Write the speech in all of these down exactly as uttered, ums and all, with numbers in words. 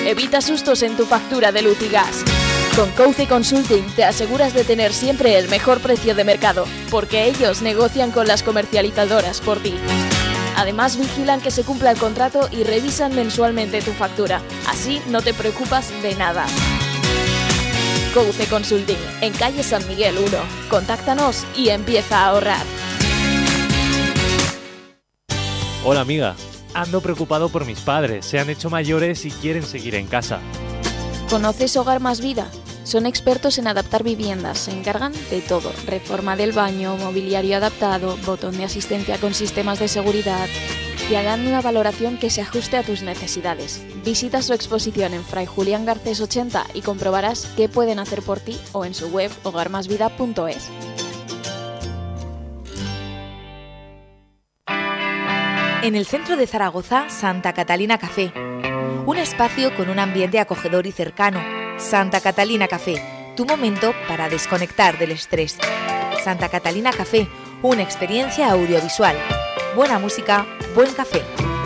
Evita sustos en tu factura de luz y gas. Con Couce Consulting te aseguras de tener siempre el mejor precio de mercado, porque ellos negocian con las comercializadoras por ti. Además, vigilan que se cumpla el contrato y revisan mensualmente tu factura. Así no te preocupas de nada. Couce Consulting, en calle San Miguel uno. Contáctanos y empieza a ahorrar. Hola amiga, ando preocupado por mis padres. Se han hecho mayores y quieren seguir en casa. ¿Conoces Hogar Más Vida? Son expertos en adaptar viviendas, se encargan de todo. Reforma del baño, mobiliario adaptado, botón de asistencia con sistemas de seguridad. Y harán una valoración que se ajuste a tus necesidades. Visita su exposición en Fray Julián Garcés ochenta y comprobarás qué pueden hacer por ti o en su web hogar más vida punto es. En el centro de Zaragoza, Santa Catalina Café. Un espacio con un ambiente acogedor y cercano. Santa Catalina Café, tu momento para desconectar del estrés. Santa Catalina Café, una experiencia audiovisual. Buena música, buen café.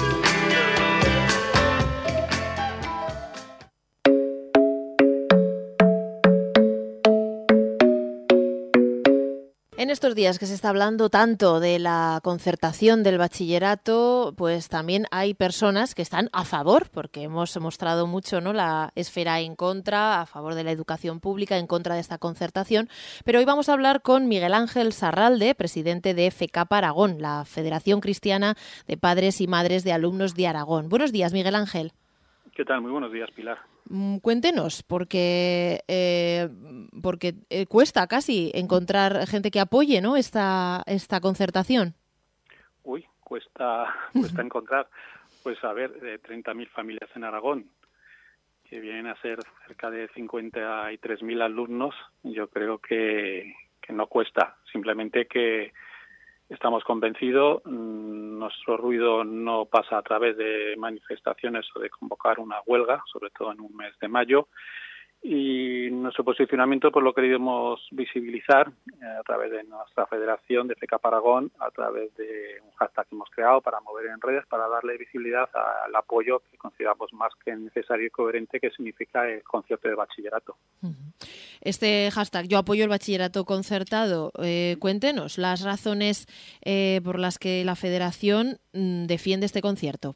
En estos días que se está hablando tanto de la concertación del bachillerato, pues también hay personas que están a favor, porque hemos mostrado mucho, ¿no?, la esfera en contra, a favor de la educación pública, en contra de esta concertación. Pero hoy vamos a hablar con Miguel Ángel Sarralde, presidente de FECAP Aragón, la Federación Cristiana de Padres y Madres de Alumnos de Aragón. Buenos días, Miguel Ángel. ¿Qué tal? Muy buenos días, Pilar. Cuéntenos, porque eh, porque eh, cuesta casi encontrar gente que apoye, ¿no?, esta esta concertación. Uy, cuesta cuesta encontrar. Pues a ver, de treinta mil familias en Aragón, que vienen a ser cerca de cincuenta y tres mil alumnos, yo creo que, que no cuesta. Simplemente que estamos convencidos, nuestro ruido no pasa a través de manifestaciones o de convocar una huelga, sobre todo en un mes de mayo, y nuestro posicionamiento pues lo queremos visibilizar a través de nuestra federación de FECAP Aragón, a través de un hashtag que hemos creado para mover en redes, para darle visibilidad al apoyo que consideramos más que necesario y coherente, que significa el concierto de bachillerato. Este hashtag, yo apoyo el bachillerato concertado, eh, cuéntenos las razones eh, por las que la federación mm, defiende este concierto.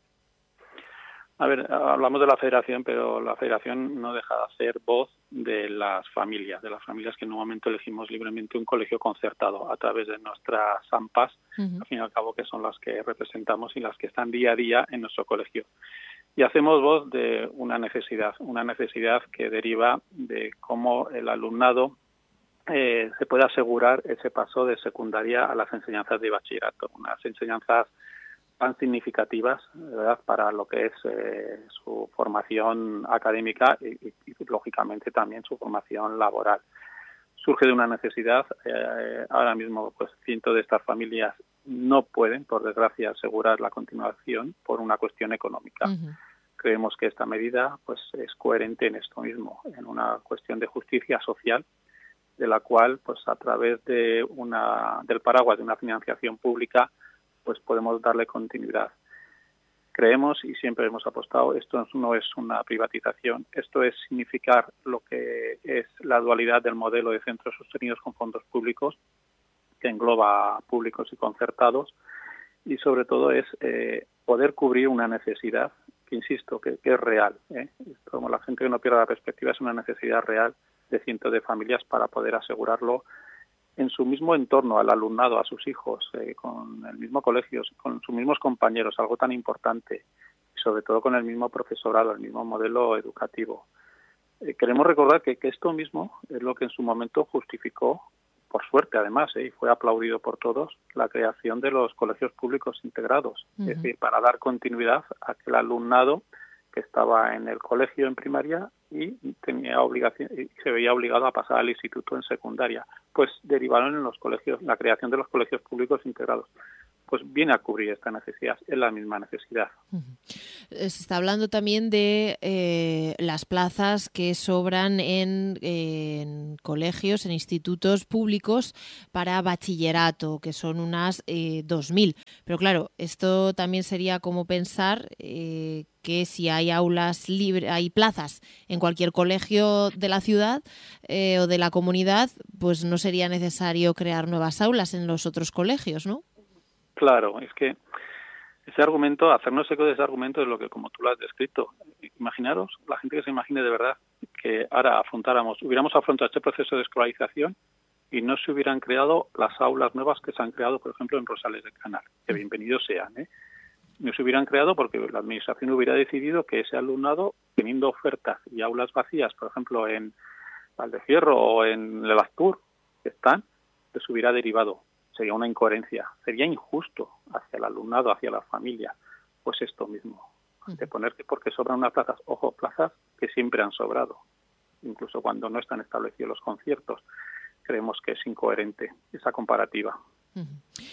A ver, hablamos de la federación, pero la federación no deja de ser voz de las familias, de las familias que en un momento elegimos libremente un colegio concertado a través de nuestras AMPAs, uh-huh. Al fin y al cabo que son las que representamos y las que están día a día en nuestro colegio. Y hacemos voz de una necesidad, una necesidad que deriva de cómo el alumnado eh, se puede asegurar ese paso de secundaria a las enseñanzas de bachillerato, unas enseñanzas tan significativas, ¿verdad?, para lo que es eh, su formación académica y, y, y, lógicamente, también su formación laboral. Surge de una necesidad. Eh, ahora mismo, pues, cientos de estas familias no pueden, por desgracia, asegurar la continuación por una cuestión económica. Uh-huh. Creemos que esta medida, pues, es coherente en esto mismo, en una cuestión de justicia social, de la cual, pues, a través de una del paraguas de una financiación pública, pues podemos darle continuidad. Creemos y siempre hemos apostado, esto no es una privatización, esto es significar lo que es la dualidad del modelo de centros sostenidos con fondos públicos, que engloba públicos y concertados, y sobre todo es eh, poder cubrir una necesidad que, insisto, que, que es real. ¿eh? Como la gente que no pierda la perspectiva, es una necesidad real de cientos de familias para poder asegurarlo en su mismo entorno, al alumnado, a sus hijos, eh, con el mismo colegio, con sus mismos compañeros, algo tan importante, y sobre todo con el mismo profesorado, el mismo modelo educativo. Eh, queremos recordar que, que esto mismo es lo que en su momento justificó, por suerte además, eh, y fue aplaudido por todos, la creación de los colegios públicos integrados, uh-huh. Es decir, para dar continuidad a aquel alumnado que estaba en el colegio en primaria y tenía obligación y se veía obligado a pasar al instituto en secundaria, pues derivaron en los colegios, la creación de los colegios públicos integrados. pues viene a cubrir esta necesidad, es la misma necesidad. Uh-huh. Se está hablando también de eh, las plazas que sobran en, eh, en colegios, en institutos públicos para bachillerato, que son unas eh, dos mil. Pero claro, esto también sería como pensar eh, que si hay aulas libres, hay plazas en cualquier colegio de la ciudad eh, o de la comunidad, pues no sería necesario crear nuevas aulas en los otros colegios, ¿no? Claro, es que ese argumento, hacernos eco de ese argumento es lo que, como tú lo has descrito. Imaginaros, la gente que se imagine de verdad que ahora afrontáramos, hubiéramos afrontado este proceso de escolarización y no se hubieran creado las aulas nuevas que se han creado, por ejemplo, en Rosales del Canal, que bienvenidos sean, ¿eh? No se hubieran creado porque la administración hubiera decidido que ese alumnado, teniendo ofertas y aulas vacías, por ejemplo, en Valdefierro o en el Astur, que están, les hubiera derivado. Sería una incoherencia, sería injusto hacia el alumnado, hacia la familia. Pues esto mismo, de poner que porque sobran unas plazas, ojo, plazas que siempre han sobrado, incluso cuando no están establecidos los conciertos. Creemos que es incoherente esa comparativa. Uh-huh.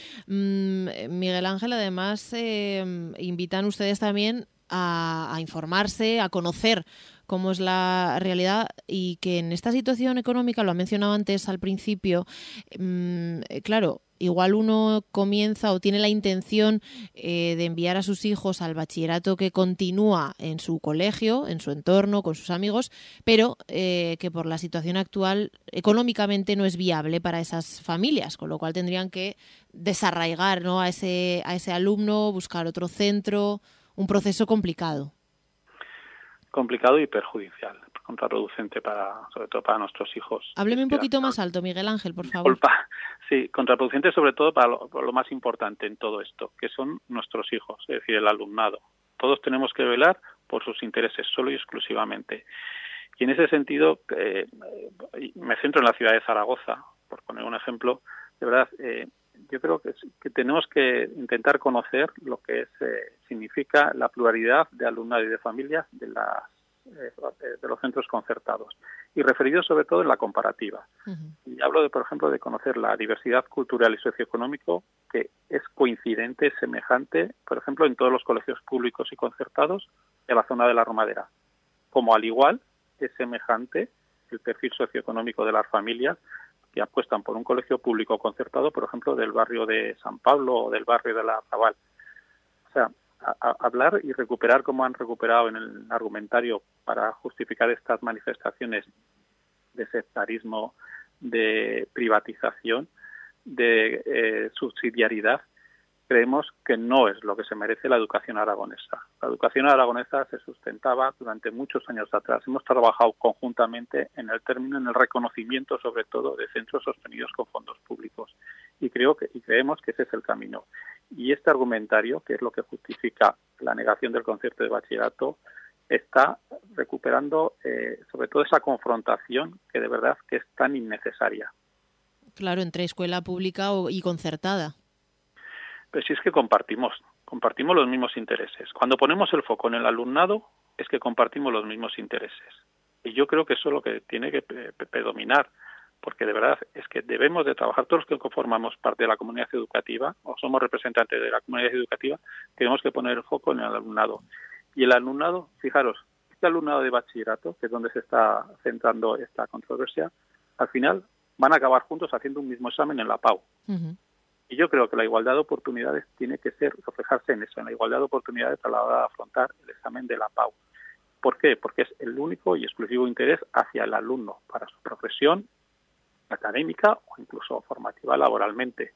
Mm, Miguel Ángel, además, eh, invitan ustedes también a, a informarse, a conocer cómo es la realidad y que en esta situación económica, lo ha mencionado antes al principio, mmm, claro, igual uno comienza o tiene la intención eh, de enviar a sus hijos al bachillerato que continúa en su colegio, en su entorno, con sus amigos, pero eh, que por la situación actual económicamente no es viable para esas familias, con lo cual tendrían que desarraigar, ¿no?, a ese, a ese alumno, buscar otro centro, un proceso complicado. Complicado y perjudicial, contraproducente para, sobre todo para nuestros hijos. Hábleme un poquito más alto, Miguel Ángel, por favor. Disculpa. Sí, contraproducente sobre todo para lo, para lo más importante en todo esto, que son nuestros hijos, es decir, el alumnado. Todos tenemos que velar por sus intereses, solo y exclusivamente. Y en ese sentido, eh, me centro en la ciudad de Zaragoza, por poner un ejemplo. De verdad, eh, yo creo que, que tenemos que intentar conocer lo que es, eh, significa la pluralidad de alumnado y de familias de, las, eh, de los centros concertados, y referido sobre todo en la comparativa. Uh-huh. Y hablo, de, por ejemplo, de conocer la diversidad cultural y socioeconómico, que es coincidente, semejante, por ejemplo, en todos los colegios públicos y concertados de la zona de la Romadera, como al igual es semejante el perfil socioeconómico de las familias que apuestan por un colegio público concertado, por ejemplo, del barrio de San Pablo o del barrio de la Raval. O sea, a, a hablar y recuperar, como han recuperado en el argumentario para justificar estas manifestaciones de sectarismo, de privatización, de eh, subsidiariedad, creemos que no es lo que se merece la educación aragonesa. La educación aragonesa se sustentaba durante muchos años atrás. Hemos trabajado conjuntamente en el término, en el reconocimiento, sobre todo, de centros sostenidos con fondos públicos. Y creo que y creemos que ese es el camino. Y este argumentario, que es lo que justifica la negación del concepto de bachillerato, está recuperando eh, sobre todo esa confrontación que de verdad que es tan innecesaria. Claro, entre escuela pública y concertada. Pero si es que compartimos, compartimos los mismos intereses. Cuando ponemos el foco en el alumnado, es que compartimos los mismos intereses. Y yo creo que eso es lo que tiene que predominar, porque de verdad es que debemos de trabajar, todos los que conformamos parte de la comunidad educativa, o somos representantes de la comunidad educativa, tenemos que poner el foco en el alumnado. Y el alumnado, fijaros, este alumnado de bachillerato, que es donde se está centrando esta controversia, al final van a acabar juntos haciendo un mismo examen en la P A U. Uh-huh. Y yo creo que la igualdad de oportunidades tiene que ser reflejarse en eso, en la igualdad de oportunidades a la hora de afrontar el examen de la P A U. ¿Por qué? Porque es el único y exclusivo interés hacia el alumno, para su profesión académica o incluso formativa laboralmente.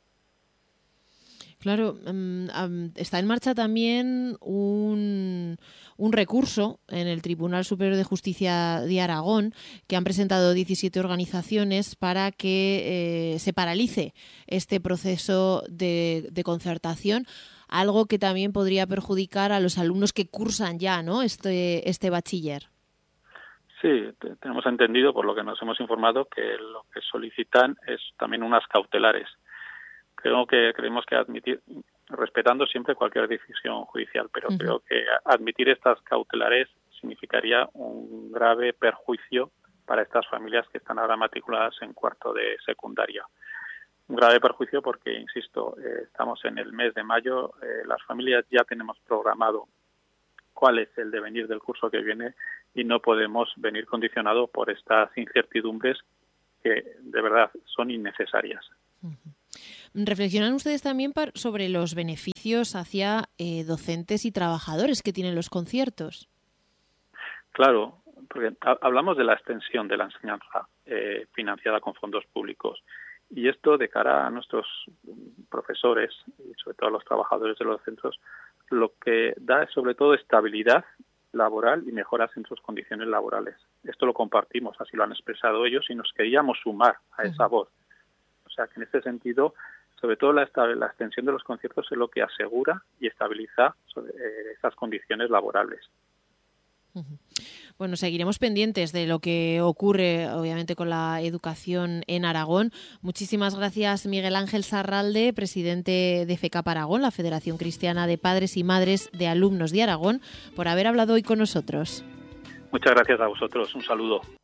Claro, um, um, está en marcha también un, un recurso en el Tribunal Superior de Justicia de Aragón que han presentado diecisiete organizaciones para que eh, se paralice este proceso de, de concertación, algo que también podría perjudicar a los alumnos que cursan ya, ¿no?, este, este bachiller. Sí, tenemos entendido, por lo que nos hemos informado, que lo que solicitan es también unas cautelares. Creo que creemos que admitir, respetando siempre cualquier decisión judicial, pero uh-huh. creo que admitir estas cautelares significaría un grave perjuicio para estas familias que están ahora matriculadas en cuarto de secundaria. un grave perjuicio porque, insisto, eh, estamos en el mes de mayo, eh, las familias ya tenemos programado cuál es el devenir del curso que viene y no podemos venir condicionados por estas incertidumbres que de verdad son innecesarias. Uh-huh. ¿Reflexionan ustedes también sobre los beneficios hacia eh, docentes y trabajadores que tienen los conciertos? Claro, porque hablamos de la extensión de la enseñanza eh, financiada con fondos públicos. Y esto, de cara a nuestros profesores y sobre todo a los trabajadores de los centros, lo que da es sobre todo estabilidad laboral y mejoras en sus condiciones laborales. Esto lo compartimos, así lo han expresado ellos, y nos queríamos sumar a esa voz. O sea que en este sentido, sobre todo la, la extensión de los conciertos es lo que asegura y estabiliza sobre, eh, esas condiciones laborales. Uh-huh. Bueno, seguiremos pendientes de lo que ocurre, obviamente, con la educación en Aragón. Muchísimas gracias, Miguel Ángel Sarralde, presidente de FECAP Aragón, la Federación Cristiana de Padres y Madres de Alumnos de Aragón, por haber hablado hoy con nosotros. Muchas gracias a vosotros. Un saludo.